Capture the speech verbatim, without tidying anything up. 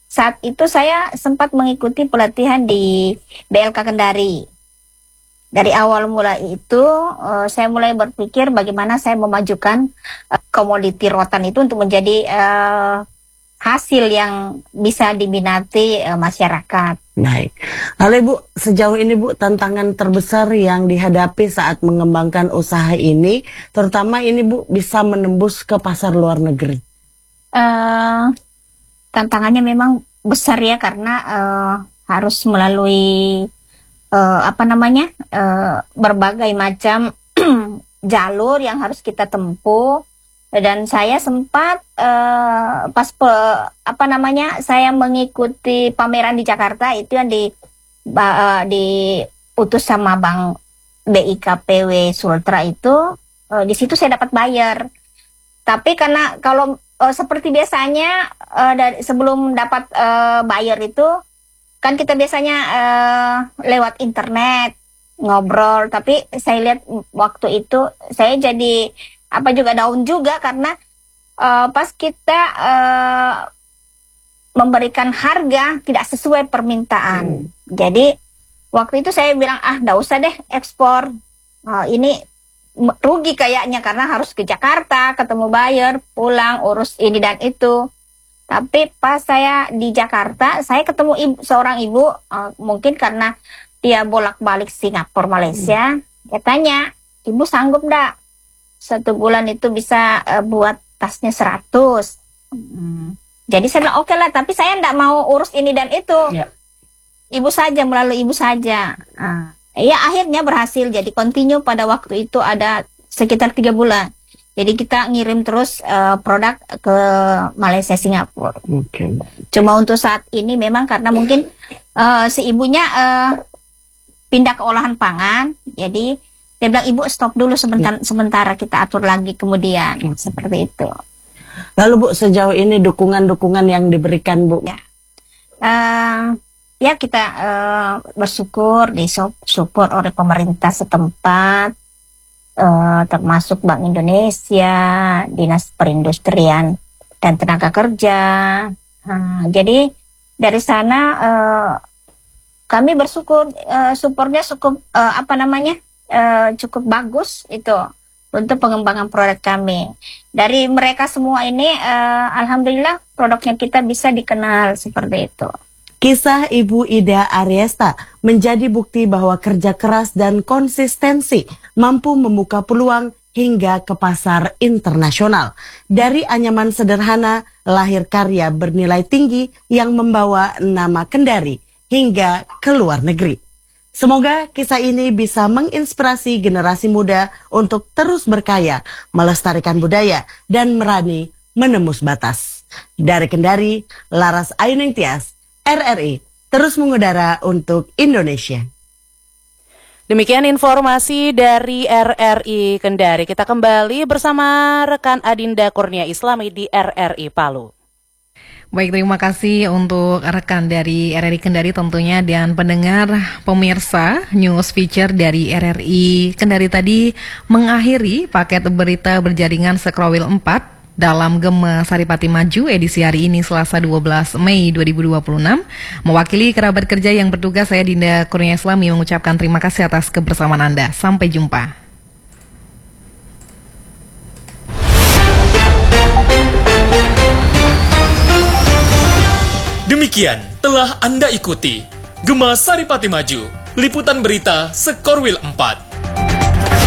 saat itu saya sempat mengikuti pelatihan di B L K Kendari. Dari awal mulai itu, uh, saya mulai berpikir bagaimana saya memajukan uh, komoditi rotan itu untuk menjadi uh, hasil yang bisa diminati uh, masyarakat. Baik. Lalu Ibu, sejauh ini Bu, tantangan terbesar yang dihadapi saat mengembangkan usaha ini, terutama ini Bu, bisa menembus ke pasar luar negeri? Uh, tantangannya memang besar ya, karena uh, harus melalui uh, apa namanya uh, berbagai macam jalur yang harus kita tempuh. Dan saya sempat uh, pas pe, apa namanya saya mengikuti pameran di Jakarta itu yang di uh, diutus sama Bank B I K P W Sultra itu, uh, di situ saya dapat bayar. Tapi karena kalau Uh, seperti biasanya uh, dari sebelum dapat uh, bayar itu kan kita biasanya uh, lewat internet ngobrol, tapi saya lihat waktu itu saya jadi apa juga down juga karena uh, pas kita uh, memberikan harga tidak sesuai permintaan. Hmm. Jadi waktu itu saya bilang ah nggak usah deh ekspor, uh, ini rugi kayaknya karena harus ke Jakarta, ketemu buyer, pulang, urus ini dan itu. Tapi pas saya di Jakarta, saya ketemu ibu, seorang ibu, uh, mungkin karena dia bolak-balik Singapura, Malaysia, hmm. dia tanya, ibu sanggup nggak? Satu bulan itu bisa uh, buat tasnya seratus. Hmm. Jadi saya bilang oke lah, tapi saya nggak mau urus ini dan itu. Ya. Ibu saja, melalui ibu saja. Uh. Ya akhirnya berhasil, jadi continue pada waktu itu ada sekitar tiga bulan. Jadi kita ngirim terus uh, produk ke Malaysia, Singapura. Okay. Cuma untuk saat ini memang karena mungkin uh, si ibunya uh, pindah ke olahan pangan, jadi dia bilang ibu stop dulu sebentar, sementara kita atur lagi kemudian, hmm. seperti itu. Lalu Bu, sejauh ini dukungan-dukungan yang diberikan Bu? Ya. Uh, Ya kita uh, bersyukur disupport oleh pemerintah setempat, uh, termasuk Bank Indonesia, Dinas Perindustrian dan Tenaga Kerja. Uh, jadi dari sana uh, kami bersyukur uh, supportnya cukup uh, apa namanya uh, cukup bagus itu untuk pengembangan produk kami. Dari mereka semua ini, uh, alhamdulillah produknya kita bisa dikenal seperti itu. Kisah Ibu Ida Ariesta menjadi bukti bahwa kerja keras dan konsistensi mampu membuka peluang hingga ke pasar internasional. Dari anyaman sederhana, lahir karya bernilai tinggi yang membawa nama Kendari hingga ke luar negeri. Semoga kisah ini bisa menginspirasi generasi muda untuk terus berkaya, melestarikan budaya, dan berani menembus batas. Dari Kendari, Laras Ayuning Tias, R R I terus mengudara untuk Indonesia. Demikian informasi dari R R I Kendari. Kita kembali bersama rekan Adinda Kurnia Islami di R R I Palu. Baik, terima kasih untuk rekan dari R R I Kendari tentunya, dan pendengar pemirsa news feature dari R R I Kendari tadi mengakhiri paket berita berjaringan Sekrowil empat dalam Gema Saripati Maju edisi hari ini Selasa dua belas Mei dua ribu dua puluh enam. Mewakili kerabat kerja yang bertugas, saya Dinda Kurnia Islami mengucapkan terima kasih atas kebersamaan Anda. Sampai jumpa. Demikian telah Anda ikuti Gema Saripati Maju, liputan berita Sekorwil empat.